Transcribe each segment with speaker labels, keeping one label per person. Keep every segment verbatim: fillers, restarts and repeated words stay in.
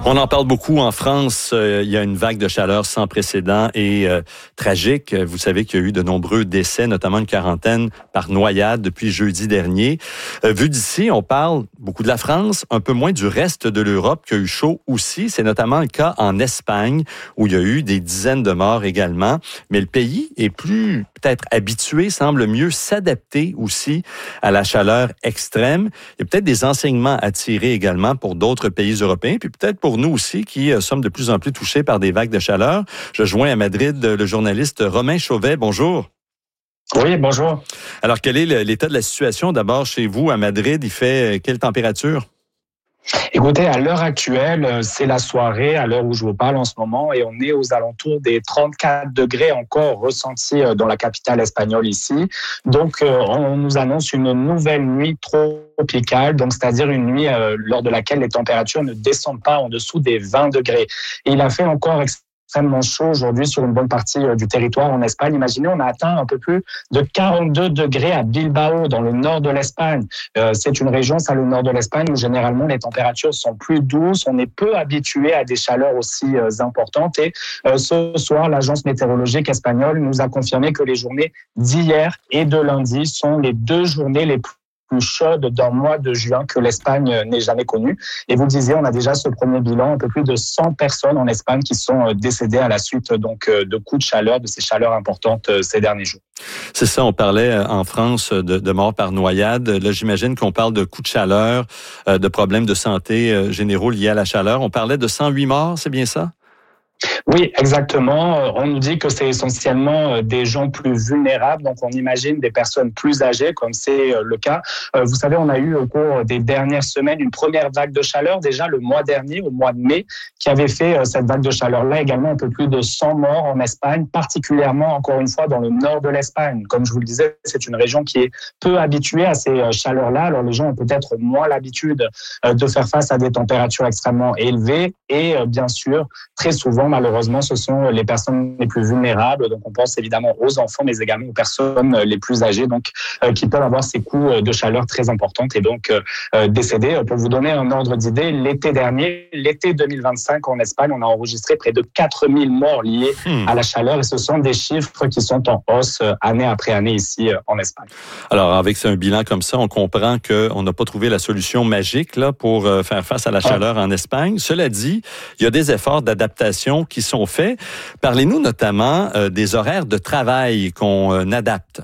Speaker 1: On en parle beaucoup en France. Euh, il y a une vague de chaleur sans précédent et euh, tragique. Vous savez qu'il y a eu de nombreux décès, notamment une quarantaine par noyade depuis jeudi dernier. Euh, vu d'ici, on parle beaucoup de la France, un peu moins du reste de l'Europe qui a eu chaud aussi. C'est notamment le cas en Espagne où il y a eu des dizaines de morts également. Mais le pays est plus peut-être habitué, semble mieux s'adapter aussi à la chaleur extrême. Il y a peut-être des enseignements à tirer également pour d'autres pays européens, puis peut-être pour nous aussi qui euh, sommes de plus en plus touchés par des vagues de chaleur. Je joins à Madrid le journaliste Romain Chauvet. Bonjour.
Speaker 2: Oui, bonjour.
Speaker 1: Alors, quel est l'état de la situation d'abord chez vous à Madrid? Il fait quelle température?
Speaker 2: Écoutez, à l'heure actuelle, c'est la soirée, à l'heure où je vous parle en ce moment, et on est aux alentours des trente-quatre degrés encore ressentis dans la capitale espagnole ici. Donc, on nous annonce une nouvelle nuit tropicale, donc c'est-à-dire une nuit euh, lors de laquelle les températures ne descendent pas en dessous des vingt degrés. Et il a fait encore extrêmement chaud aujourd'hui sur une bonne partie du territoire en Espagne. Imaginez, on a atteint un peu plus de quarante-deux degrés à Bilbao, dans le nord de l'Espagne. Euh, c'est une région, ça, le nord de l'Espagne, où généralement les températures sont plus douces. On est peu habitué à des chaleurs aussi euh, importantes. Et euh, ce soir, l'agence météorologique espagnole nous a confirmé que les journées d'hier et de lundi sont les deux journées les plus plus chaude d'un mois de juin que l'Espagne n'ait jamais connu. Et vous le disiez, on a déjà ce premier bilan, un peu plus de cent personnes en Espagne qui sont décédées à la suite donc de coups de chaleur, de ces chaleurs importantes ces derniers jours.
Speaker 1: C'est ça, on parlait en France de, de morts par noyade. Là, j'imagine qu'on parle de coups de chaleur, de problèmes de santé généraux liés à la chaleur. On parlait de cent huit morts, c'est bien ça?
Speaker 2: Oui, exactement. On nous dit que c'est essentiellement des gens plus vulnérables. Donc, on imagine des personnes plus âgées, comme c'est le cas. Vous savez, on a eu au cours des dernières semaines une première vague de chaleur, déjà le mois dernier, au mois de mai, qui avait fait cette vague de chaleur-là également un peu plus de cent morts en Espagne, particulièrement, encore une fois, dans le nord de l'Espagne. Comme je vous le disais, c'est une région qui est peu habituée à ces chaleurs-là. Alors, les gens ont peut-être moins l'habitude de faire face à des températures extrêmement élevées et, bien sûr, très souvent, malheureusement, ce sont les personnes les plus vulnérables. Donc, on pense évidemment aux enfants, mais également aux personnes les plus âgées, donc euh, qui peuvent avoir ces coups de chaleur très importants et donc euh, décéder. Pour vous donner un ordre d'idée, l'été dernier, l'été deux mille vingt-cinq en Espagne, on a enregistré près de quatre mille morts liés hmm. à la chaleur, et ce sont des chiffres qui sont en hausse année après année ici en Espagne.
Speaker 1: Alors, avec un bilan comme ça, on comprend qu'on n'a pas trouvé la solution magique là pour faire face à la chaleur ah. en Espagne. Cela dit, il y a des efforts d'adaptation qui sont faits. Parlez-nous notamment euh, des horaires de travail qu'on euh, adapte.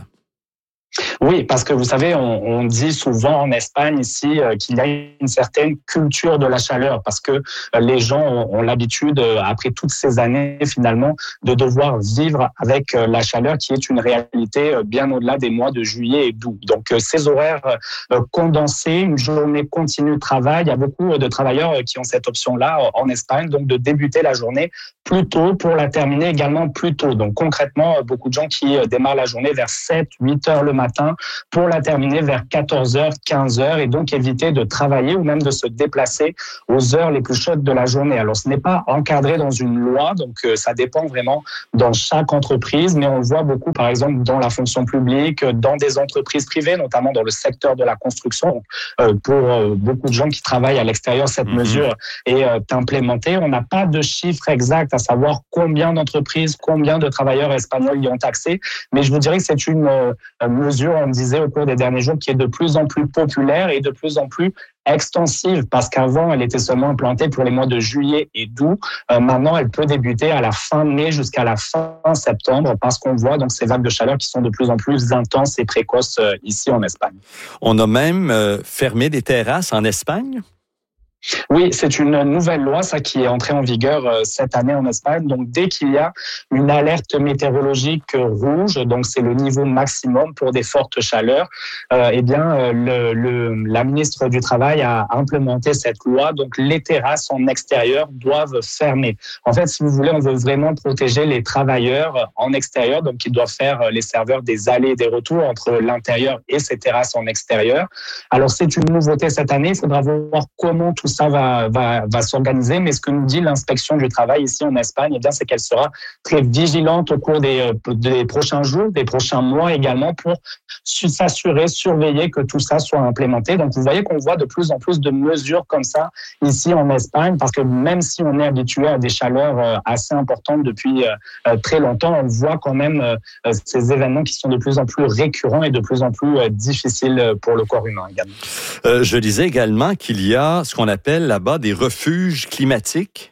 Speaker 2: Oui, parce que vous savez, on, on dit souvent en Espagne ici euh, qu'il y a une certaine culture de la chaleur, parce que euh, les gens ont, ont l'habitude, euh, après toutes ces années finalement, de devoir vivre avec euh, la chaleur qui est une réalité euh, bien au-delà des mois de juillet et d'août. Donc euh, ces horaires euh, condensés, une journée continue de travail, il y a beaucoup de travailleurs euh, qui ont cette option-là euh, en Espagne, donc de débuter la journée plus tôt pour la terminer également plus tôt. Donc concrètement, euh, beaucoup de gens qui euh, démarrent la journée vers sept, huit heures le matin pour la terminer vers quatorze heures, quinze heures, et donc éviter de travailler ou même de se déplacer aux heures les plus chaudes de la journée. Alors, ce n'est pas encadré dans une loi, donc euh, ça dépend vraiment dans chaque entreprise, mais on le voit beaucoup, par exemple, dans la fonction publique, dans des entreprises privées, notamment dans le secteur de la construction. Euh, pour euh, beaucoup de gens qui travaillent à l'extérieur, cette mmh. mesure est euh, implémentée. On n'a pas de chiffre exact à savoir combien d'entreprises, combien de travailleurs espagnols y ont accès, mais je vous dirais que c'est une euh, mesure, on me disait au cours des derniers jours, qui est de plus en plus populaire et de plus en plus extensive, parce qu'avant, elle était seulement implantée pour les mois de juillet et d'août. Euh, maintenant, elle peut débuter à la fin mai jusqu'à la fin septembre, parce qu'on voit donc ces vagues de chaleur qui sont de plus en plus intenses et précoces euh, ici en Espagne.
Speaker 1: On a même euh, fermé des terrasses en Espagne?
Speaker 2: Oui, c'est une nouvelle loi, ça, qui est entrée en vigueur euh, cette année en Espagne. Donc, dès qu'il y a une alerte météorologique rouge, donc c'est le niveau maximum pour des fortes chaleurs, euh, eh bien, euh, le, le, la ministre du Travail a implémenté cette loi. Donc, les terrasses en extérieur doivent fermer. En fait, si vous voulez, on veut vraiment protéger les travailleurs en extérieur, donc ils doivent faire les serveurs des allers et des retours entre l'intérieur et ces terrasses en extérieur. Alors, c'est une nouveauté cette année. Il faudra voir comment tout ça va, va, va s'organiser. Mais ce que nous dit l'inspection du travail ici en Espagne, eh bien, c'est qu'elle sera très vigilante au cours des, des prochains jours, des prochains mois également, pour s'assurer, surveiller que tout ça soit implémenté. Donc, vous voyez qu'on voit de plus en plus de mesures comme ça ici en Espagne, parce que même si on est habitué à des chaleurs assez importantes depuis très longtemps, on voit quand même ces événements qui sont de plus en plus récurrents et de plus en plus difficiles pour le corps humain également.
Speaker 1: Euh, je disais également qu'il y a ce qu'on appelle là-bas des refuges climatiques.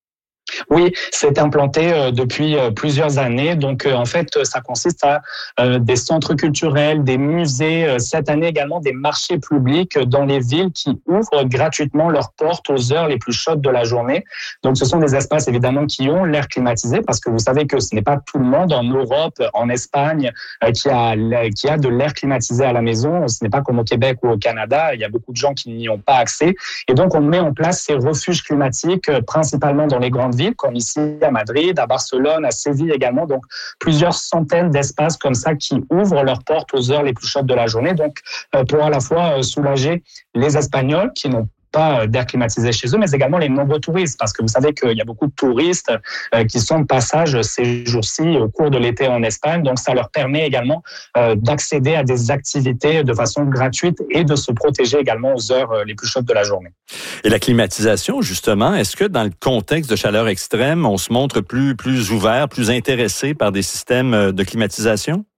Speaker 2: Oui, c'est implanté euh, depuis euh, plusieurs années. Donc, euh, en fait, ça consiste à euh, des centres culturels, des musées, euh, cette année également des marchés publics dans les villes qui ouvrent gratuitement leurs portes aux heures les plus chaudes de la journée. Donc, ce sont des espaces évidemment qui ont l'air climatisé, parce que vous savez que ce n'est pas tout le monde en Europe, en Espagne, euh, qui a qui a de l'air climatisé à la maison. Ce n'est pas comme au Québec ou au Canada. Il y a beaucoup de gens qui n'y ont pas accès. Et donc, on met en place ces refuges climatiques, euh, principalement dans les grandes villes, comme ici à Madrid, à Barcelone, à Séville également. Donc, plusieurs centaines d'espaces comme ça qui ouvrent leurs portes aux heures les plus chaudes de la journée. Donc, pour à la fois soulager les Espagnols qui n'ont pas d'air climatisé chez eux, mais également les nombreux touristes, parce que vous savez qu'il y a beaucoup de touristes qui sont de passage ces jours-ci au cours de l'été en Espagne. Donc, ça leur permet également d'accéder à des activités de façon gratuite et de se protéger également aux heures les plus chaudes de la journée.
Speaker 1: Et la climatisation, justement, est-ce que dans le contexte de chaleur extrême, on se montre plus, plus ouvert, plus intéressé par des systèmes de climatisation?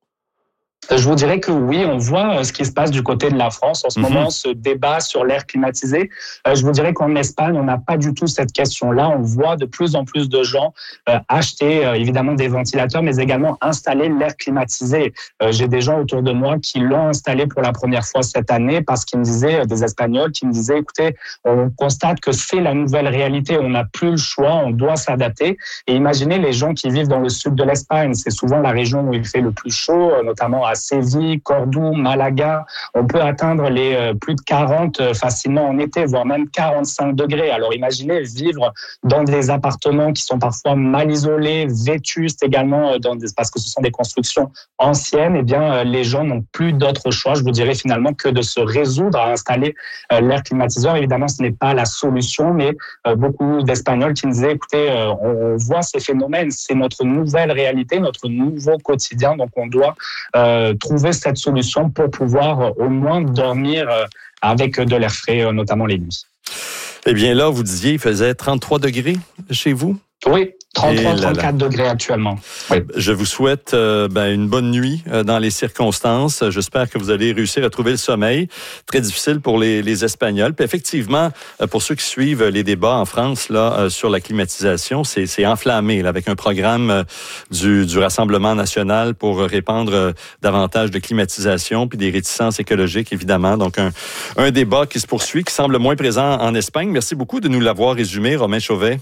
Speaker 2: Je vous dirais que oui, on voit ce qui se passe du côté de la France en ce mm-hmm. moment, ce débat sur l'air climatisé. Je vous dirais qu'en Espagne, on n'a pas du tout cette question-là. On voit de plus en plus de gens acheter évidemment des ventilateurs, mais également installer l'air climatisé. J'ai des gens autour de moi qui l'ont installé pour la première fois cette année, parce qu'ils me disaient, des Espagnols, qui me disaient, écoutez, on constate que c'est la nouvelle réalité. On n'a plus le choix, on doit s'adapter. Et imaginez les gens qui vivent dans le sud de l'Espagne. C'est souvent la région où il fait le plus chaud, notamment à Séville, Cordoue, Malaga. On peut atteindre les euh, plus de quarante euh, facilement en été, voire même quarante-cinq degrés. Alors imaginez vivre dans des appartements qui sont parfois mal isolés, vétustes également, euh, dans des, parce que ce sont des constructions anciennes. Eh bien, euh, les gens n'ont plus d'autre choix, je vous dirais finalement, que de se résoudre à installer euh, l'air climatiseur. Évidemment, ce n'est pas la solution, mais euh, beaucoup d'Espagnols qui me disaient, écoutez, euh, on, on voit ces phénomènes, c'est notre nouvelle réalité, notre nouveau quotidien, donc on doit euh, trouver cette solution pour pouvoir euh, au moins dormir euh, avec de l'air frais, euh, notamment les nuits.
Speaker 1: Eh bien là, vous disiez, il faisait trente-trois degrés chez vous?
Speaker 2: Oui, trente-trois, trente-quatre degrés actuellement. Oui.
Speaker 1: Je vous souhaite euh, ben, une bonne nuit euh, dans les circonstances. J'espère que vous allez réussir à trouver le sommeil. Très difficile pour les, les Espagnols. Puis effectivement, euh, pour ceux qui suivent les débats en France là euh, sur la climatisation, c'est, c'est enflammé là, avec un programme euh, du, du Rassemblement national pour répandre euh, davantage de climatisation, puis des réticences écologiques, évidemment. Donc, un, un débat qui se poursuit, qui semble moins présent en Espagne. Merci beaucoup de nous l'avoir résumé, Romain Chauvet.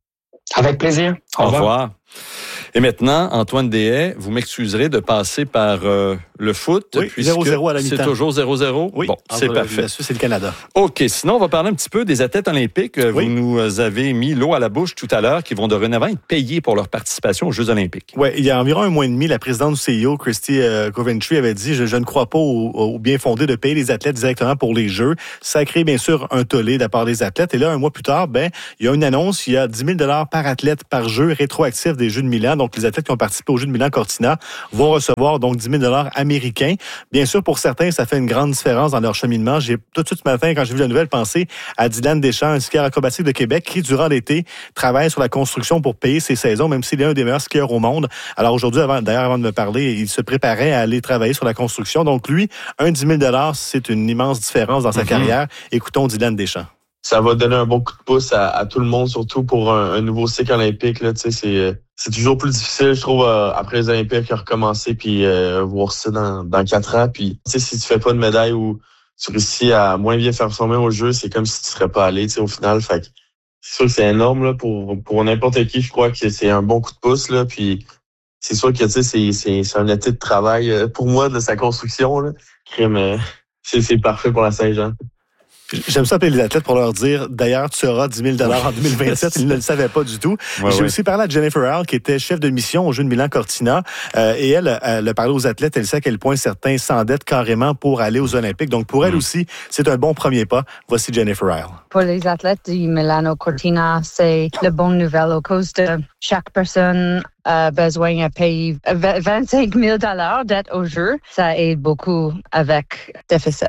Speaker 2: Avec plaisir.
Speaker 1: Au, Au revoir. revoir. Et maintenant, Antoine Deshaies, vous m'excuserez de passer par euh, le foot.
Speaker 3: Oui, zéro zéro à la mi-temps.
Speaker 1: C'est toujours zéro zéro?
Speaker 3: Oui,
Speaker 1: bon, c'est parfait.
Speaker 3: La Suisse et le Canada.
Speaker 1: OK, sinon, on va parler un petit peu des athlètes olympiques. Oui. Vous nous avez mis l'eau à la bouche tout à l'heure, qui vont dorénavant être payés pour leur participation aux Jeux olympiques.
Speaker 3: Oui, il y a environ un mois et demi, la présidente du C I O, Christy euh, Coventry, avait dit je, « Je ne crois pas au, au bien fondé de payer les athlètes directement pour les Jeux. » Ça crée bien sûr un tollé de la part des athlètes. Et là, un mois plus tard, ben, il y a une annonce, il y a dix mille dollars par athlète par jeu rétroactif des Jeux de Milan. Donc, les athlètes qui ont participé aux Jeux de Milan-Cortina vont recevoir donc dix mille dollars américains. Bien sûr, pour certains, ça fait une grande différence dans leur cheminement. J'ai tout de suite ce matin, quand j'ai vu la nouvelle, pensé à Dylan Deschamps, un skieur acrobatique de Québec, qui, durant l'été, travaille sur la construction pour payer ses saisons, même s'il est un des meilleurs skieurs au monde. Alors aujourd'hui, avant, d'ailleurs, avant de me parler, il se préparait à aller travailler sur la construction. Donc lui, un dix mille dollars, c'est une immense différence dans sa mm-hmm. carrière. Écoutons Dylan Deschamps.
Speaker 4: Ça va donner un bon coup de pouce à, à tout le monde, surtout pour un, un nouveau cycle olympique. Là, tu sais, c'est, c'est toujours plus difficile, je trouve, euh, après les Olympiques, à recommencer puis euh, voir ça dans, dans quatre ans. Puis, tu sais, si tu fais pas de médaille ou tu réussis à moins bien faire performer au jeu, c'est comme si tu serais pas allé, tu sais, au final. Fait que c'est sûr que c'est énorme là pour pour n'importe qui. Je crois que c'est un bon coup de pouce là. Puis c'est sûr que tu sais, c'est c'est c'est un été de travail pour moi de sa construction là. Crime, euh, c'est c'est parfait pour la Saint-Jean.
Speaker 3: J'aime ça appeler les athlètes pour leur dire, d'ailleurs, tu auras dix mille dollars en deux mille vingt-sept. Ils ne le savaient pas du tout. Ouais, J'ai ouais. aussi parlé à Jennifer Howell, qui était chef de mission au Jeux de Milan-Cortina. Euh, et elle, elle a parlé aux athlètes. Elle sait à quel point certains s'endettent carrément pour aller aux Olympiques. Donc, pour elle mmh. aussi, c'est un bon premier pas. Voici Jennifer Howell.
Speaker 5: Pour les athlètes du Milano-Cortina, c'est la bonne nouvelle à cause de chaque personne a besoin de payer vingt-cinq mille dollars d'aide au jeu. Ça aide beaucoup avec déficit.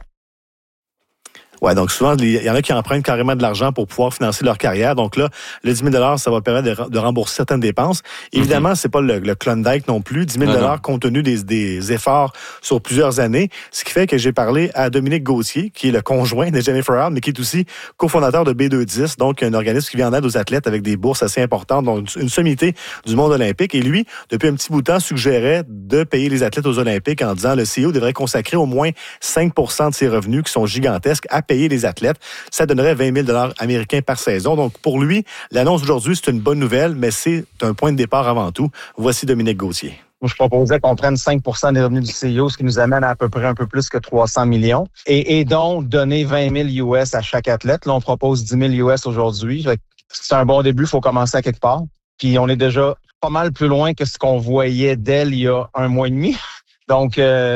Speaker 3: Ouais, donc souvent, il y en a qui empruntent carrément de l'argent pour pouvoir financer leur carrière. Donc là, le dix mille dollars, ça va permettre de, de rembourser certaines dépenses. Évidemment, mm-hmm. c'est pas le, le Klondike non plus. dix mille dollars compte tenu des, des efforts sur plusieurs années. Ce qui fait que j'ai parlé à Dominique Gauthier, qui est le conjoint de Jennifer Howell, mais qui est aussi cofondateur de B deux dix, donc un organisme qui vient en aide aux athlètes avec des bourses assez importantes, donc une sommité du monde olympique. Et lui, depuis un petit bout de temps, suggérait de payer les athlètes aux Olympiques en disant le C E O devrait consacrer au moins cinq pour cent de ses revenus, qui sont gigantesques, à payer les athlètes. Ça donnerait vingt mille dollars américains par saison. Donc, pour lui, l'annonce d'aujourd'hui, c'est une bonne nouvelle, mais c'est un point de départ avant tout. Voici Dominique Gauthier.
Speaker 6: Moi, je proposais qu'on prenne cinq pour cent des revenus du C E O, ce qui nous amène à à peu près un peu plus que trois cents millions. Et, et donc, donner vingt mille U S à chaque athlète. Là, on propose dix mille U S aujourd'hui. C'est un bon début, il faut commencer à quelque part. Puis, on est déjà pas mal plus loin que ce qu'on voyait d'elle il y a un mois et demi. Donc,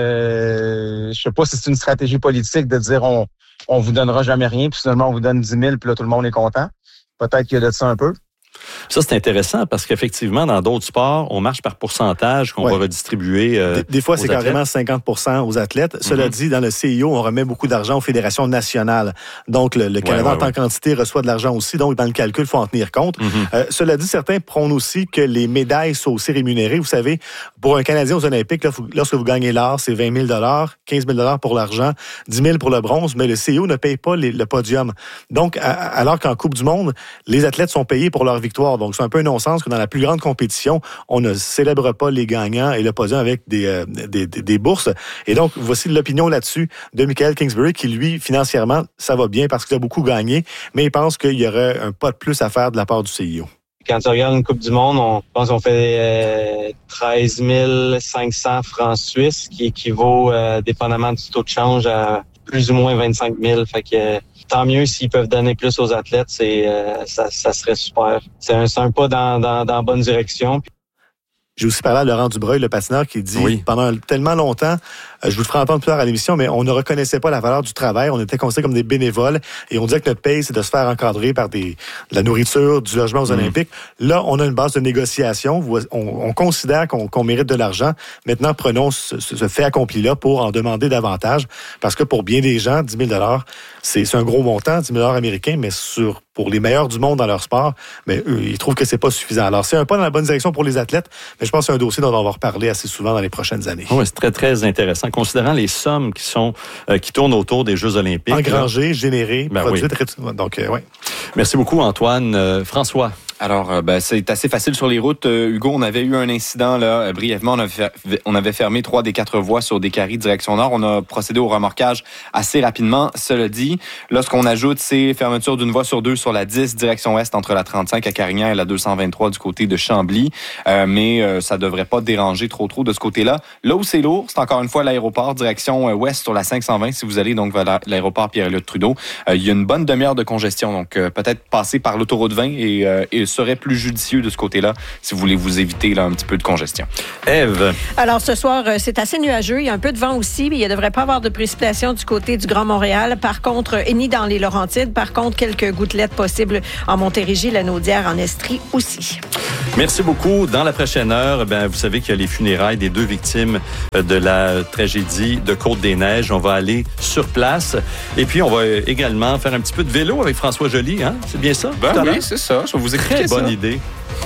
Speaker 6: euh, je sais pas si c'est une stratégie politique de dire on on vous donnera jamais rien, puis finalement on vous donne dix mille, puis là tout le monde est content. Peut-être qu'il y a de ça un peu.
Speaker 1: Ça, c'est intéressant parce qu'effectivement, dans d'autres sports, on marche par pourcentage qu'on ouais. va redistribuer. Euh,
Speaker 3: des, des fois, c'est athlètes. Carrément cinquante pour cent aux athlètes. Mm-hmm. Cela dit, dans le C I O, on remet beaucoup d'argent aux fédérations nationales. Donc, le, le Canada, ouais, ouais, en tant qu'entité, reçoit de l'argent aussi. Donc, dans le calcul, il faut en tenir compte. Mm-hmm. Euh, cela dit, certains prônent aussi que les médailles sont aussi rémunérées. Vous savez, pour un Canadien aux Olympiques, là, faut, lorsque vous gagnez l'or, c'est vingt mille dollars, quinze mille dollars pour l'argent, dix mille pour le bronze, mais le C I O ne paye pas les, le podium. Donc, à, alors qu'en Coupe du Monde, les athlètes sont payés pour leur victoire. Donc, c'est un peu un non-sens que dans la plus grande compétition, on ne célèbre pas les gagnants et le podium avec des, euh, des, des, des bourses. Et donc, voici l'opinion là-dessus de Michael Kingsbury qui, lui, financièrement, ça va bien parce qu'il a beaucoup gagné, mais il pense qu'il y aurait un pas de plus à faire de la part du C I O.
Speaker 7: Quand tu regardes une Coupe du Monde, on pense qu'on fait euh, treize mille cinq cents francs suisses, qui équivaut, euh, dépendamment du taux de change, à plus ou moins vingt-cinq mille. Fait que euh, tant mieux s'ils peuvent donner plus aux athlètes, c'est euh, ça, ça serait super. C'est un, c'est un pas dans, dans, dans la bonne direction.
Speaker 3: J'ai aussi parlé à Laurent Dubreuil, le patineur, qui dit oui. pendant tellement longtemps, euh, je vous le ferai entendre plus tard à l'émission, mais on ne reconnaissait pas la valeur du travail. On était considérés comme des bénévoles et on disait que notre paye, c'est de se faire encadrer par des, de la nourriture, du logement aux mmh. Olympiques. Là, on a une base de négociation. On, on considère qu'on, qu'on mérite de l'argent. Maintenant, prenons ce, ce fait accompli-là pour en demander davantage. Parce que pour bien des gens, dix mille dollars, c'est, c'est un gros montant, dix mille dollars américains, mais sur pour les meilleurs du monde dans leur sport, mais eux, ils trouvent que c'est pas suffisant. Alors, c'est un pas dans la bonne direction pour les athlètes, mais je pense que c'est un dossier dont on va reparler assez souvent dans les prochaines années.
Speaker 1: Oui, c'est très, très intéressant. Considérant les sommes qui sont euh, qui tournent autour des Jeux olympiques.
Speaker 3: Engrangées, générées, ben produites. Oui. Donc, euh, oui.
Speaker 1: Merci beaucoup, Antoine. Euh, François.
Speaker 8: Alors, ben, c'est assez facile sur les routes. Euh, Hugo, on avait eu un incident, là, euh, brièvement. On avait, on avait fermé trois des quatre voies sur Décarie, direction nord. On a procédé au remorquage assez rapidement. Cela dit, lorsqu'on ajoute ces fermetures d'une voie sur deux sur la dix, direction ouest, entre la trente-cinq à Carignan et la deux cent vingt-trois du côté de Chambly, euh, mais euh, ça devrait pas déranger trop trop de ce côté-là. Là où c'est lourd, c'est encore une fois l'aéroport, direction euh, ouest sur la cinq cent vingt. Si vous allez donc vers l'aéroport Pierre-Éliott Trudeau, euh, il y a une bonne demi-heure de congestion. Donc, euh, peut-être passer par l'autoroute vingt et, euh, et serait plus judicieux de ce côté-là si vous voulez vous éviter là, un petit peu de congestion.
Speaker 1: Ève.
Speaker 9: Alors, ce soir, c'est assez nuageux. Il y a un peu de vent aussi, mais il ne devrait pas avoir de précipitations du côté du Grand Montréal. Par contre, et ni dans les Laurentides. Par contre, quelques gouttelettes possibles en Montérégie, la Naudière, en Estrie aussi.
Speaker 1: Merci beaucoup. Dans la prochaine heure, ben, vous savez qu'il y a les funérailles des deux victimes de la tragédie de Côte-des-Neiges. On va aller sur place. Et puis, on va également faire un petit peu de vélo avec François Joly. Hein? C'est bien ça?
Speaker 8: Ben oui, c'est ça. Je vais vous expliquer
Speaker 1: Très
Speaker 8: ça.
Speaker 1: Bonne idée.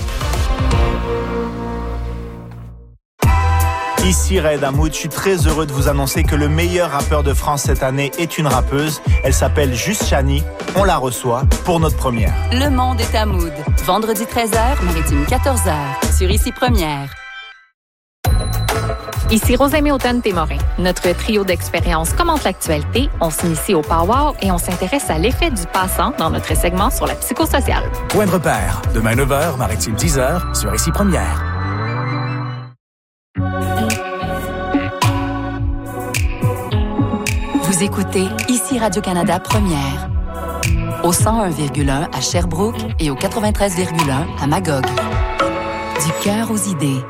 Speaker 10: Ici Raed Hamoud, je suis très heureux de vous annoncer que le meilleur rappeur de France cette année est une rappeuse. Elle s'appelle Juste Chani. On la reçoit pour notre première.
Speaker 11: Le monde est Hamoud. Vendredi treize heures, Maritime quatorze heures. Sur Ici Première.
Speaker 12: Ici Rosemée Automne-Témorin. Notre trio d'expériences commente l'actualité. On s'initie au powwow et on s'intéresse à l'effet du passant dans notre segment sur la psychosociale.
Speaker 13: Point de repère. Demain neuf heures, Maritime dix heures, sur Ici Première.
Speaker 11: Vous écoutez ici Radio-Canada Première. Au cent un virgule un à Sherbrooke et au quatre-vingt-treize virgule un à Magog. Du cœur aux idées.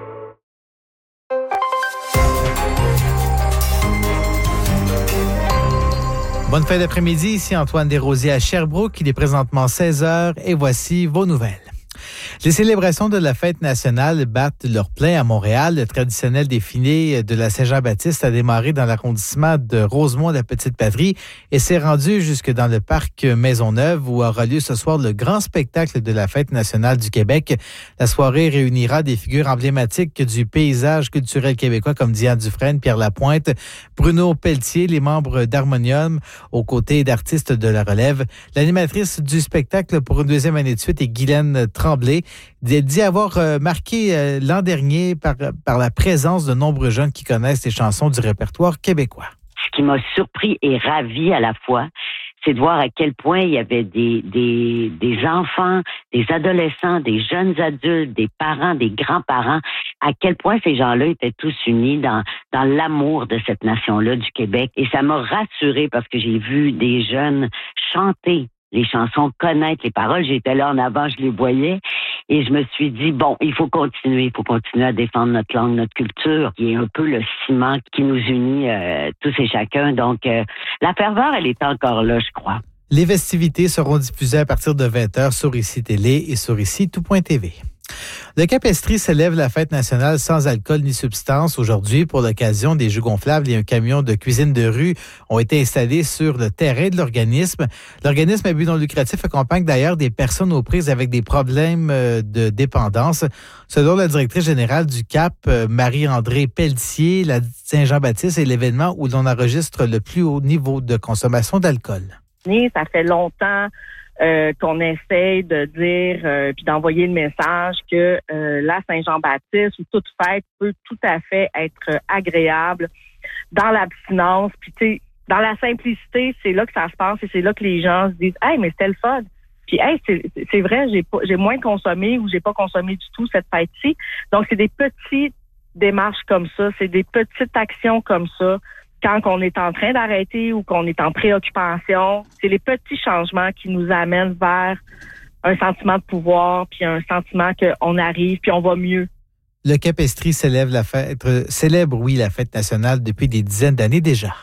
Speaker 14: Bonne fin d'après-midi, ici Antoine Desrosiers à Sherbrooke. Il est présentement seize heures et voici vos nouvelles. Les célébrations de la fête nationale battent leur plein à Montréal. Le traditionnel défilé de la Saint-Jean-Baptiste a démarré dans l'arrondissement de Rosemont-la-Petite-Patrie et s'est rendu jusque dans le parc Maisonneuve où aura lieu ce soir le grand spectacle de la fête nationale du Québec. La soirée réunira des figures emblématiques du paysage culturel québécois comme Diane Dufresne, Pierre Lapointe, Bruno Pelletier, les membres d'Harmonium, aux côtés d'artistes de la relève. L'animatrice du spectacle pour une deuxième année de suite est Guylaine Tremblay. Elle dit avoir marqué l'an dernier par, par la présence de nombreux jeunes qui connaissent les chansons du répertoire québécois.
Speaker 15: Ce qui m'a surpris et ravi à la fois, c'est de voir à quel point il y avait des, des, des enfants, des adolescents, des jeunes adultes, des parents, des grands-parents, à quel point ces gens-là étaient tous unis dans, dans l'amour de cette nation-là du Québec. Et ça m'a rassurée parce que j'ai vu des jeunes chanter les chansons, connaître les paroles. J'étais là en avant, je les voyais. Et je me suis dit, bon, il faut continuer, il faut continuer à défendre notre langue, notre culture, qui est un peu le ciment qui nous unit euh, tous et chacun. Donc, euh, la ferveur, elle est encore là, je crois.
Speaker 14: Les festivités seront diffusées à partir de vingt heures sur Ici Télé et sur ici tout point t v. Le Cap Estrie célèbre la fête nationale sans alcool ni substance. Aujourd'hui, pour l'occasion des Jeux gonflables et un camion de cuisine de rue ont été installés sur le terrain de l'organisme. L'organisme à but non lucratif accompagne d'ailleurs des personnes aux prises avec des problèmes de dépendance. Selon la directrice générale du Cap, Marie-André Pelletier, la Saint-Jean-Baptiste est l'événement où l'on enregistre le plus haut niveau de consommation d'alcool.
Speaker 16: Ça fait longtemps Euh, qu'on essaye de dire euh, puis d'envoyer le message que euh, la Saint-Jean-Baptiste ou toute fête peut tout à fait être agréable dans l'abstinence. Puis tu sais, dans la simplicité, c'est là que ça se passe et c'est là que les gens se disent « Hey, mais c'était le fun! » Puis hey, c'est, c'est vrai, j'ai pas, j'ai moins consommé ou j'ai pas consommé du tout cette fête-ci. Donc, c'est des petites démarches comme ça, c'est des petites actions comme ça. Quand on est en train d'arrêter ou qu'on est en préoccupation, c'est les petits changements qui nous amènent vers un sentiment de pouvoir, puis un sentiment qu'on arrive, puis on va mieux.
Speaker 14: Le Cap Estrie célèbre la fête, célèbre, oui, la fête nationale depuis des dizaines d'années déjà.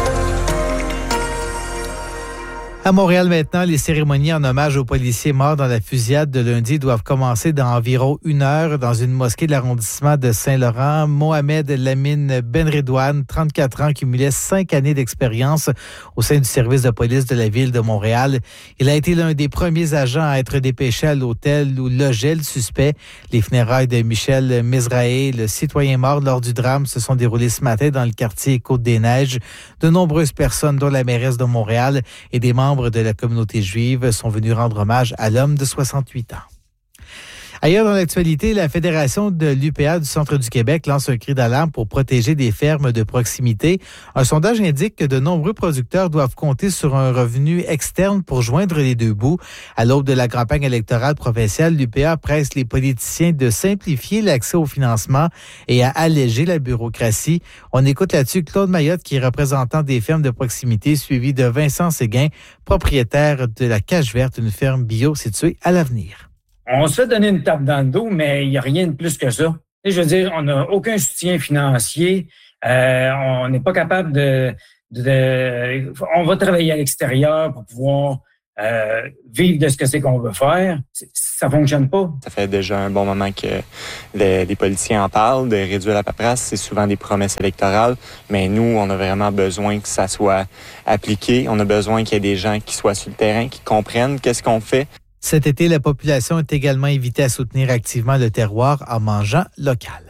Speaker 14: À Montréal maintenant, les cérémonies en hommage aux policiers morts dans la fusillade de lundi doivent commencer dans environ une heure dans une mosquée de l'arrondissement de Saint-Laurent. Mohamed Lamine Benredouane, trente-quatre ans, cumulait cinq années d'expérience au sein du service de police de la ville de Montréal. Il a été l'un des premiers agents à être dépêché à l'hôtel où logeait le suspect. Les funérailles de Michel Mizrahe, le citoyen mort lors du drame, se sont déroulées ce matin dans le quartier Côte-des-Neiges. De nombreuses personnes, dont la mairesse de Montréal et des membres de la communauté juive, sont venus rendre hommage à l'homme de soixante-huit ans. Ailleurs dans l'actualité, la Fédération de l'U P A du Centre du Québec lance un cri d'alarme pour protéger des fermes de proximité. Un sondage indique que de nombreux producteurs doivent compter sur un revenu externe pour joindre les deux bouts. À l'aube de la campagne électorale provinciale, l'U P A presse les politiciens de simplifier l'accès au financement et à alléger la bureaucratie. On écoute là-dessus Claude Mayotte, qui est représentant des fermes de proximité, suivi de Vincent Séguin, propriétaire de la Cache Verte, une ferme bio située à l'Avenir.
Speaker 17: On se fait donner une tape dans le dos, mais il n'y a rien de plus que ça. Et je veux dire, on n'a aucun soutien financier. Euh, on n'est pas capable de, de, de... On va travailler à l'extérieur pour pouvoir euh, vivre de ce que c'est qu'on veut faire. C'est, ça fonctionne pas.
Speaker 18: Ça fait déjà un bon moment que les, les politiciens en parlent, de réduire la paperasse. C'est souvent des promesses électorales, mais nous, on a vraiment besoin que ça soit appliqué. On a besoin qu'il y ait des gens qui soient sur le terrain, qui comprennent qu'est-ce qu'on fait.
Speaker 14: Cet été, la population est également invitée à soutenir activement le terroir en mangeant local.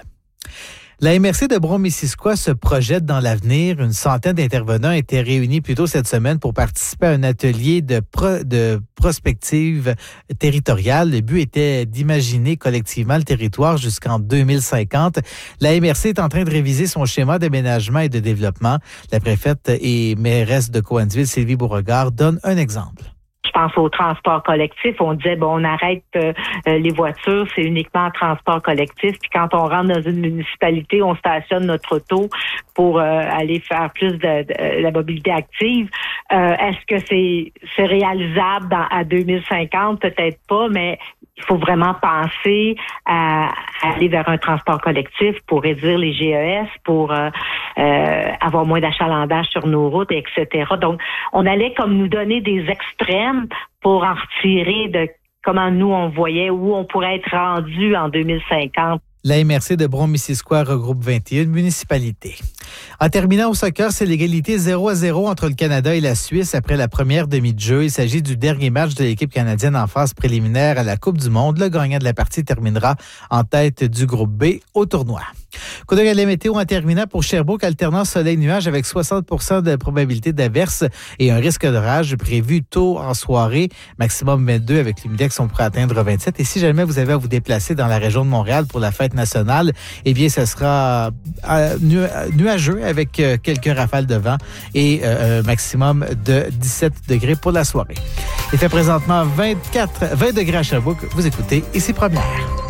Speaker 14: La M R C de Brome-Missisquoi se projette dans l'avenir. Une centaine d'intervenants étaient réunis plus tôt cette semaine pour participer à un atelier de, pro, de prospective territoriale. Le but était d'imaginer collectivement le territoire jusqu'en deux mille cinquante. La M R C est en train de réviser son schéma d'aménagement et de développement. La préfète et mairesse de Cowansville, Sylvie Beauregard, donne un exemple.
Speaker 19: Je pense au transport collectif. On disait, bon, on arrête euh, les voitures, c'est uniquement en transport collectif. Puis quand on rentre dans une municipalité, on stationne notre auto pour euh, aller faire plus de, de la mobilité active. Euh, est-ce que c'est, c'est réalisable dans, à deux mille cinquante? Peut-être pas, mais il faut vraiment penser à, à aller vers un transport collectif pour réduire les G E S, pour euh, euh, avoir moins d'achalandage sur nos routes, et cetera. Donc, on allait comme nous donner des extrêmes pour en retirer de comment nous on voyait où on pourrait être rendu en deux mille cinquante.
Speaker 14: La M R C de Brome-Missisquoi regroupe vingt et une municipalités. En terminant au soccer, c'est l'égalité zéro à zéro entre le Canada et la Suisse après la première demi de jeu. Il s'agit du dernier match de l'équipe canadienne en phase préliminaire à la Coupe du Monde. Le gagnant de la partie terminera en tête du groupe B au tournoi. Coup d'œil à la météo en terminant pour Sherbrooke, alternance soleil-nuage avec soixante pour cent de probabilité d'averse et un risque d'orage prévu tôt en soirée, maximum vingt-deux avec l'humidex, on pourrait atteindre vingt-sept. Et si jamais vous avez à vous déplacer dans la région de Montréal pour la fête nationale, eh bien, ce sera euh, nu- nuageux avec euh, quelques rafales de vent et euh, un maximum de dix-sept degrés pour la soirée. Il fait présentement vingt-quatre, vingt degrés à Sherbrooke. Vous écoutez Ici Première.